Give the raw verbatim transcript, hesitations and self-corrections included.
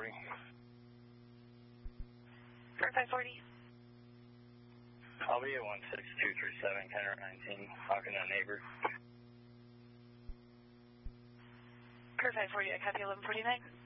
forty. Kurt five forty. I'll be at one six two three seven, Counter nineteen, talking to a neighbor. Kurt five forty, I copy eleven forty-nine.